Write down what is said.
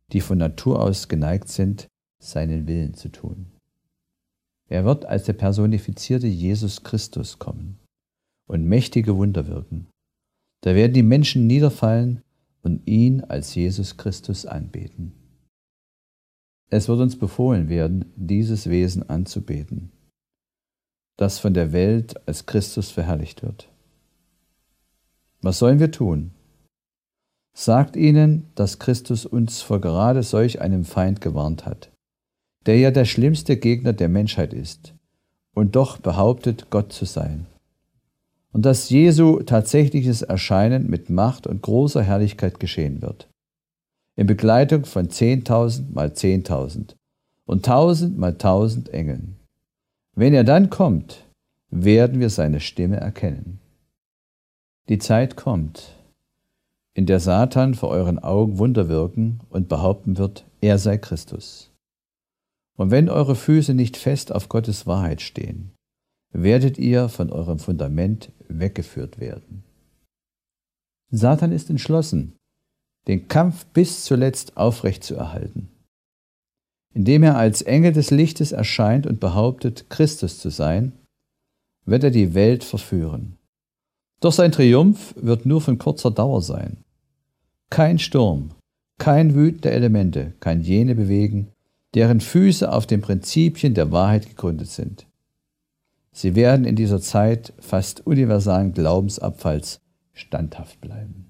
die von Natur aus geneigt sind, seinen Willen zu tun. Er wird als der personifizierte Jesus Christus kommen und mächtige Wunder wirken. Da werden die Menschen niederfallen und ihn als Jesus Christus anbeten. Es wird uns befohlen werden, dieses Wesen anzubeten, das von der Welt als Christus verherrlicht wird. Was sollen wir tun? Sagt ihnen, dass Christus uns vor gerade solch einem Feind gewarnt hat, der ja der schlimmste Gegner der Menschheit ist und doch behauptet, Gott zu sein. Und dass Jesu tatsächliches Erscheinen mit Macht und großer Herrlichkeit geschehen wird, in Begleitung von 10.000 mal 10.000 und 1.000 mal 1.000 Engeln. Wenn er dann kommt, werden wir seine Stimme erkennen. Die Zeit kommt, in der Satan vor euren Augen Wunder wirken und behaupten wird, er sei Christus. Und wenn eure Füße nicht fest auf Gottes Wahrheit stehen, werdet ihr von eurem Fundament weggeführt werden. Satan ist entschlossen, den Kampf bis zuletzt aufrechtzuerhalten. Indem er als Engel des Lichtes erscheint und behauptet, Christus zu sein, wird er die Welt verführen. Doch sein Triumph wird nur von kurzer Dauer sein. Kein Sturm, kein Wüten der Elemente kann jene bewegen, deren Füße auf den Prinzipien der Wahrheit gegründet sind. Sie werden in dieser Zeit fast universalen Glaubensabfalls standhaft bleiben.